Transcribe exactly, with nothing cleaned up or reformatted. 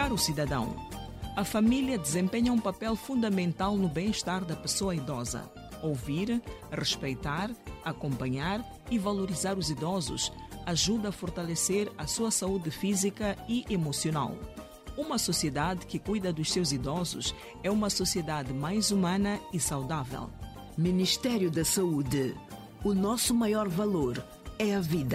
Caro cidadão, a família desempenha um papel fundamental no bem-estar da pessoa idosa. Ouvir, respeitar, acompanhar e valorizar os idosos ajuda a fortalecer a sua saúde física e emocional. Uma sociedade que cuida dos seus idosos é uma sociedade mais humana e saudável. Ministério da Saúde. O nosso maior valor é a vida.